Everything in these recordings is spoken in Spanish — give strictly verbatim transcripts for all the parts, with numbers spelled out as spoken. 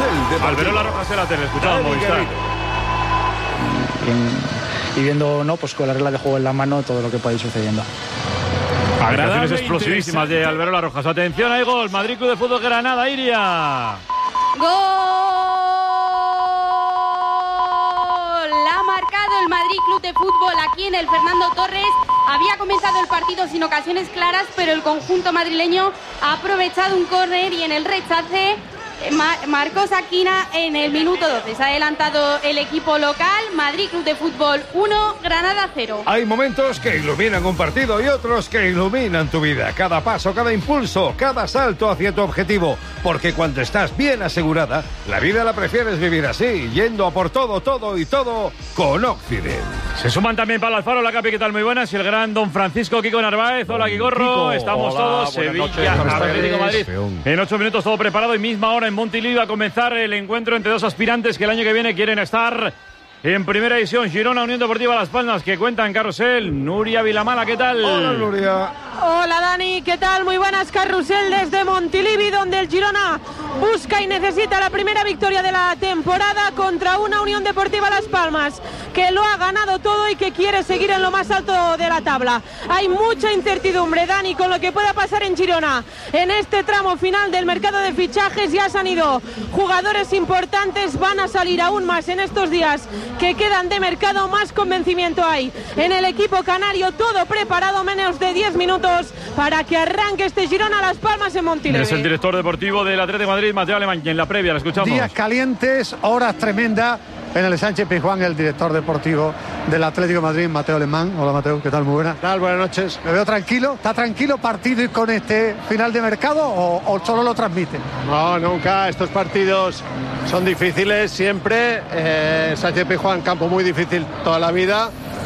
Carrusel Deportivo. Alberola Rojas en la tele, escuchamos Movistar. Y, y viendo, ¿no?, pues con la regla de juego en la mano, todo lo que puede ir sucediendo. Agregaciones explosivísimas de Alberola Rojas. Atención, hay gol. Madrid Club de Fútbol Granada, Iria. ¡Gol! Ha marcado el Madrid Club de Fútbol aquí en el Fernando Torres. Había comenzado el partido sin ocasiones claras, pero el conjunto madrileño ha aprovechado un córner y en el rechace marcó Saquina en el minuto doce. Se ha adelantado el equipo local. Madrid Club de Fútbol uno, Granada cero. Hay momentos que iluminan un partido y otros que iluminan tu vida. Cada paso, cada impulso, cada salto hacia tu objetivo. Porque cuando estás bien asegurada, la vida la prefieres vivir así, yendo a por todo, todo y todo con Occident. Se suman también para Alfaro, la Capi, ¿qué tal? Muy buenas. Y el gran don Francisco Kiko Narváez. Hola, Kigorro. Kiko. Estamos Hola, todos. Sevilla, Atlético Madrid. En ocho minutos todo preparado y misma hora en Montilivi va a comenzar el encuentro entre dos aspirantes que el año que viene quieren estar en primera división. Girona, Unión Deportiva Las Palmas, que cuentan Carrusel. Nuria Vilamala, ¿qué tal? Hola, Nuria. Hola, Dani, ¿qué tal? Muy buenas, Carrusel desde Montilivi, donde el Girona busca y necesita la primera victoria de la temporada contra una Unión Deportiva Las Palmas que lo ha ganado todo y que quiere seguir en lo más alto de la tabla. Hay mucha incertidumbre, Dani, con lo que pueda pasar en Girona. En este tramo final del mercado de fichajes ya se han ido jugadores importantes, van a salir aún más en estos días que quedan de mercado. Más convencimiento hay en el equipo canario, todo preparado, menos de diez minutos para que arranque este Girona Las Palmas en Montilivi. Es el director deportivo del Atlético de Madrid, Mateo Alemán, y en la previa, la escuchamos. Días calientes, horas tremendas en el Sánchez Pizjuán, el director deportivo del Atlético de Madrid, Mateo Alemán. Hola, Mateo, ¿qué tal? Muy buenas. ¿Qué tal? Buenas noches. ¿Me veo tranquilo? ¿Está tranquilo partido y con este final de mercado o, o solo lo transmiten? No, nunca. Estos partidos son difíciles siempre. Eh, Sánchez Pizjuán, campo muy difícil toda la vida.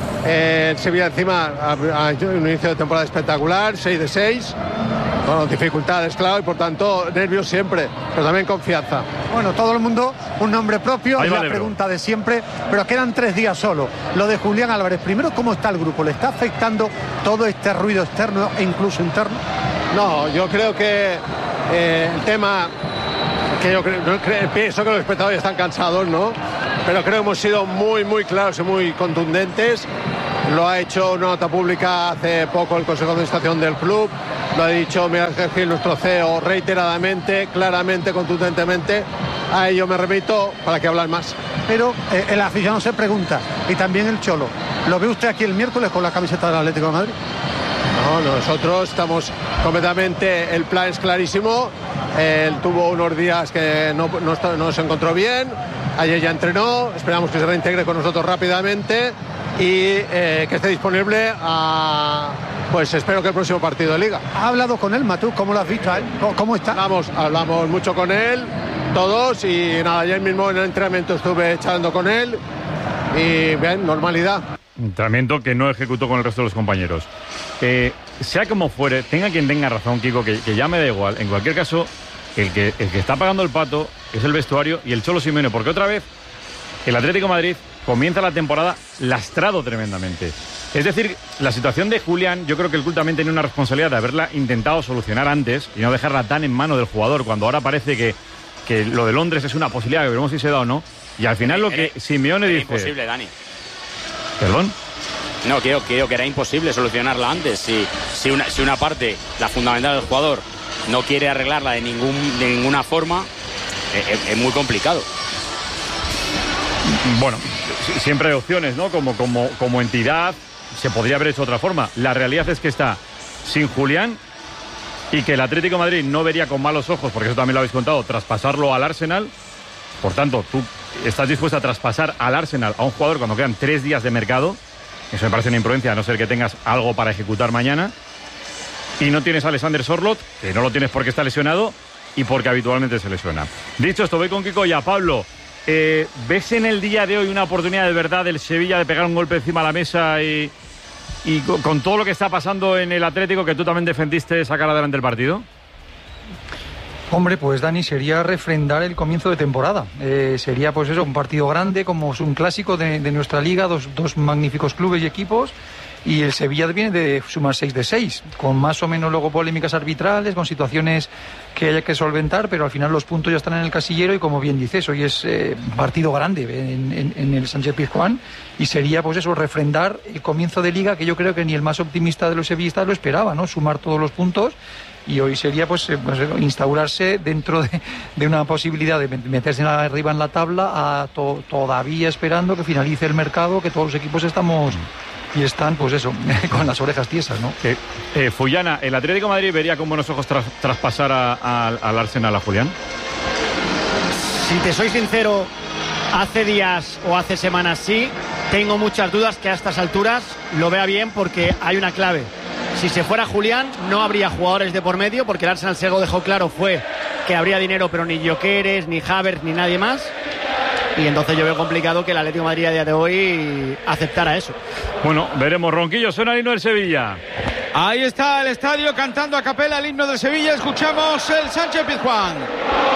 Eh, el Sevilla encima ha hecho un inicio de temporada espectacular, seis de seis. Bueno, dificultades, claro, y por tanto nervios siempre, pero también confianza. Bueno, todo el mundo, un nombre propio, es la vale, pregunta bro. de siempre, pero quedan tres días solo. Lo de Julián Álvarez, primero, ¿cómo está el grupo? ¿Le está afectando todo este ruido externo e incluso interno? No, yo creo que eh, el tema, que yo creo, no, creo, pienso que los espectadores están cansados, ¿no? Pero creo que hemos sido muy, muy claros y muy contundentes. Lo ha hecho una nota pública hace poco el Consejo de Administración del club. Lo ha dicho Miguel Ángel Gil, nuestro C E O, reiteradamente, claramente, contundentemente. A ello me remito para que hablar más. Pero eh, el aficionado se pregunta, y también el Cholo, ¿lo ve usted aquí el miércoles con la camiseta del Atlético de Madrid? No, nosotros estamos completamente, el plan es clarísimo. Él tuvo unos días que no, no, no se encontró bien. Ayer ya entrenó, esperamos que se reintegre con nosotros rápidamente y eh, que esté disponible a, pues espero que el próximo partido de Liga. ¿Ha hablado con él, Matú? ¿Cómo lo has visto a él? ¿Cómo está? Hablamos, hablamos mucho con él, todos, y nada, ayer mismo en el entrenamiento estuve charlando con él y bien, normalidad. Entrenamiento que no ejecutó con el resto de los compañeros. Eh, sea como fuere, tenga quien tenga razón, Kiko, que, que ya me da igual. En cualquier caso, el que, el que está pagando el pato es el vestuario y el Cholo Simeone, porque otra vez el Atlético de Madrid comienza la temporada lastrado tremendamente. Es decir, la situación de Julián, yo creo que el club también tenía una responsabilidad de haberla intentado solucionar antes y no dejarla tan en mano del jugador, cuando ahora parece que, que lo de Londres es una posibilidad, que veremos si se da o no. Y al final lo que Simeone dice... Imposible, Dani. ¿Perdón? No, creo, creo que era imposible solucionarla antes. Si, si, una, si una parte, la fundamental del jugador, no quiere arreglarla de, ningún, de ninguna forma, es, es muy complicado. Bueno, siempre hay opciones, ¿no? Como, como, como entidad se podría haber hecho de otra forma. La realidad es que está sin Julián y que el Atlético de Madrid no vería con malos ojos, porque eso también lo habéis contado, traspasarlo al Arsenal. Por tanto, tú estás dispuesto a traspasar al Arsenal a un jugador cuando quedan tres días de mercado. Eso me parece una imprudencia, a no ser que tengas algo para ejecutar mañana. Y no tienes a Alexander Sorloth, que no lo tienes porque está lesionado y porque habitualmente se lesiona. Dicho esto, voy con Kiko y a Pablo. Eh, ¿Ves en el día de hoy una oportunidad de verdad del Sevilla de pegar un golpe encima de la mesa y, y con, con todo lo que está pasando en el Atlético, que tú también defendiste sacar adelante el partido? Hombre, pues Dani, sería refrendar el comienzo de temporada. Eh, sería pues eso, un partido grande, como es un clásico de, de nuestra liga, dos, dos magníficos clubes y equipos, y el Sevilla viene de sumar seis de seis, con más o menos luego polémicas arbitrales, con situaciones que haya que solventar, pero al final los puntos ya están en el casillero y como bien dices, hoy es eh, partido grande en, en, en el Sánchez-Pizjuán y sería pues eso, refrendar el comienzo de Liga que yo creo que ni el más optimista de los sevillistas lo esperaba, ¿no? Sumar todos los puntos y hoy sería pues, eh, pues instaurarse dentro de, de una posibilidad de meterse arriba en la tabla a to, todavía esperando que finalice el mercado, que todos los equipos estamos y están pues eso, con las orejas tiesas, ¿no? Eh, eh, Fullana, ¿el Atlético de Madrid vería con buenos ojos tras, traspasar a, a, al Arsenal a Julián? Si te soy sincero, hace días o hace semanas sí, tengo muchas dudas que a estas alturas lo vea bien porque hay una clave. Si se fuera Julián no habría jugadores de por medio porque el Arsenal se lo dejó claro, fue que habría dinero pero ni Gyökeres, ni Havertz, ni nadie más. Y entonces yo veo complicado que el Atlético de Madrid a día de hoy aceptara eso. Bueno, veremos. Ronquillo, suena el himno del Sevilla. Ahí está el estadio cantando a capela el himno del Sevilla. Escuchamos el Sánchez-Pizjuán.